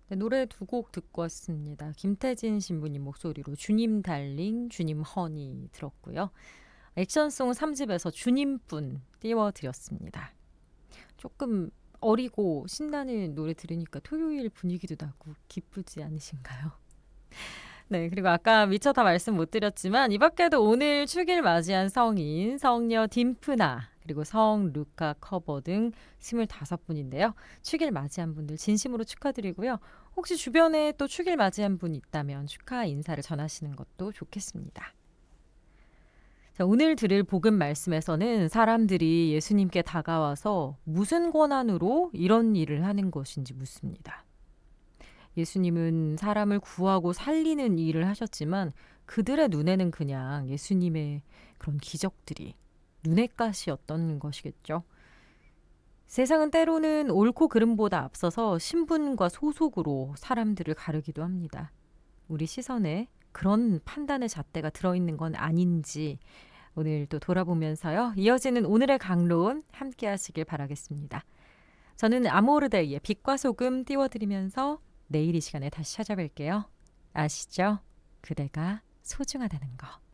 네, 노래 두 곡 듣고 왔습니다. 김태진 신부님 목소리로 주님 달링, 주님 허니 들었고요. 액션송 3집에서 주님뿐 띄워드렸습니다. 조금 어리고 신나는 노래 들으니까 토요일 분위기도 나고 기쁘지 않으신가요? 네, 그리고 아까 미처 다 말씀 못 드렸지만 이 밖에도 오늘 축일 맞이한 성인, 성녀 딤프나 그리고 성 루카 커버 등 25분인데요. 축일 맞이한 분들 진심으로 축하드리고요. 혹시 주변에 또 축일 맞이한 분 있다면 축하 인사를 전하시는 것도 좋겠습니다. 자, 오늘 들을 복음 말씀에서는 사람들이 예수님께 다가와서 무슨 권한으로 이런 일을 하는 것인지 묻습니다. 예수님은 사람을 구하고 살리는 일을 하셨지만 그들의 눈에는 그냥 예수님의 그런 기적들이 눈엣 가시였던 것이겠죠. 세상은 때로는 옳고 그름보다 앞서서 신분과 소속으로 사람들을 가르기도 합니다. 우리 시선에 그런 판단의 잣대가 들어있는 건 아닌지 오늘 또 돌아보면서요. 이어지는 오늘의 강론 함께 하시길 바라겠습니다. 저는 아모르데이의 빛과 소금 띄워드리면서 내일 이 시간에 다시 찾아뵐게요. 아시죠? 그대가 소중하다는 거.